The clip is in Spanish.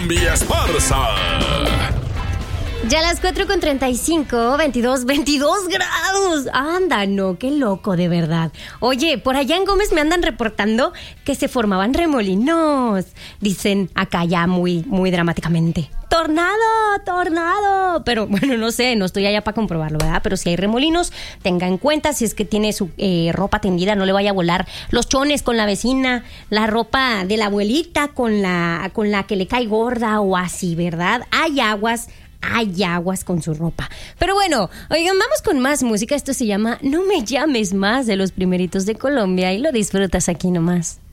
Mi Esparza. Ya a las 4:35, 22 grados. Anda, no, qué loco, de verdad. Oye, por allá en Gómez me andan reportando que se formaban remolinos. Dicen acá ya muy dramáticamente: ¡Tornado! Pero bueno, no sé, no estoy allá para comprobarlo, ¿verdad? Pero si hay remolinos, tenga en cuenta, si es que tiene su ropa tendida, no le vaya a volar los chones con la vecina, la ropa de la abuelita con la que le cae gorda o así, ¿verdad? Hay aguas con su ropa. Pero bueno, oigan, vamos con más música. Esto se llama No Me Llames Más, de Los Primeritos de Colombia, y lo disfrutas aquí nomás.